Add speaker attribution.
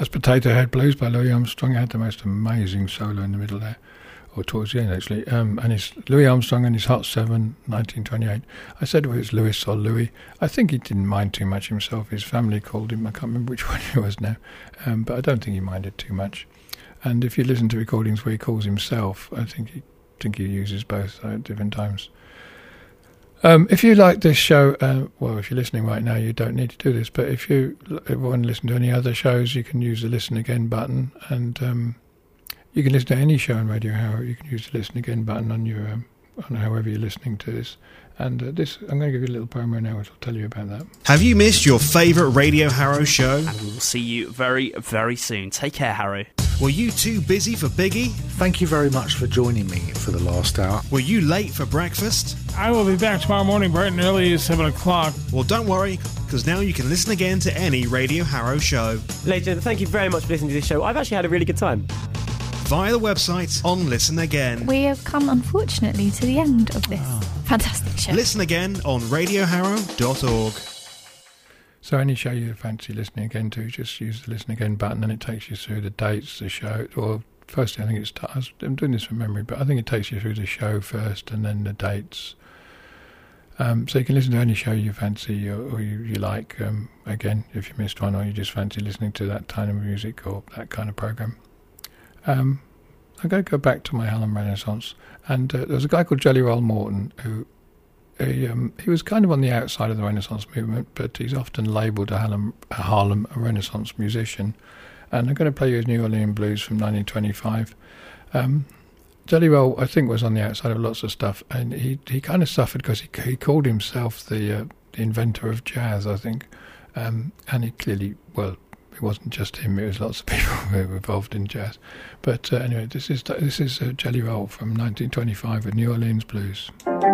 Speaker 1: That's Potato Head Blues by Louis Armstrong. It had the most amazing solo in the middle there, or towards the end actually. And it's Louis Armstrong and his Hot 7, 1928. I said whether it's Louis or Louis. I think he didn't mind too much himself. His family called him. I can't remember which one it was now, but I don't think he minded too much. And if you listen to recordings where he calls himself, I think he uses both at different times. If you like this show, well, if you're listening right now, you don't need to do this, but if you want to listen to any other shows, you can use the Listen Again button, and you can listen to any show on Radio Harrow. You can use the Listen Again button on your on however you're listening to this. And I'm going to give you a little promo now, which will tell you about that.
Speaker 2: Have you missed your favourite Radio Harrow show?
Speaker 3: And we will see you very, very soon. Take care, Harrow.
Speaker 2: Were you too busy for Biggie?
Speaker 4: Thank you very much for joining me for the last hour.
Speaker 2: Were you late for breakfast?
Speaker 5: I will be back tomorrow morning bright and early at 7 o'clock.
Speaker 2: Well, don't worry, because now you can listen again to any Radio Harrow show.
Speaker 6: Legend, thank you very much for listening to this show. I've actually had a really good time.
Speaker 2: Via the website on Listen Again.
Speaker 7: We have come, unfortunately, to the end of this fantastic show.
Speaker 2: Listen again on radioharrow.org.
Speaker 1: So any show you fancy listening again to, just use the Listen Again button and it takes you through the dates, the show, or firstly I think I'm doing this from memory, but I think it takes you through the show first and then the dates. So you can listen to any show you fancy or you like, again, if you missed one or you just fancy listening to that kind of music or that kind of programme. I'm going to go back to my Harlem Renaissance, and there's a guy called Jelly Roll Morton who he was kind of on the outside of the Renaissance movement, but he's often labelled a Harlem Renaissance musician. And I'm going to play you his New Orleans Blues from 1925. Jelly Roll, I think, was on the outside of lots of stuff, and he kind of suffered because he called himself the inventor of jazz, I think. And he clearly, well, it wasn't just him, it was lots of people who were involved in jazz. But anyway, this is Jelly Roll from 1925 with New Orleans Blues.